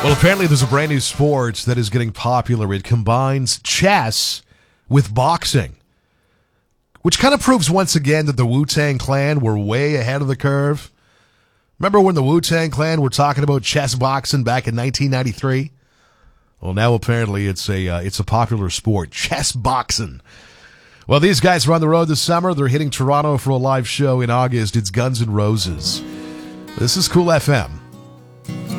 Well, apparently there's a brand new sport that is getting popular. It combines chess with boxing, which kind of proves once again that the Wu-Tang Clan were way ahead of the curve. Remember when the Wu-Tang Clan were talking about chess boxing back in 1993? Well, now apparently it's a popular sport, chess boxing. Well, these guys are on the road this summer. They're hitting Toronto for a live show in August. It's Guns N' Roses. This is Cool FM.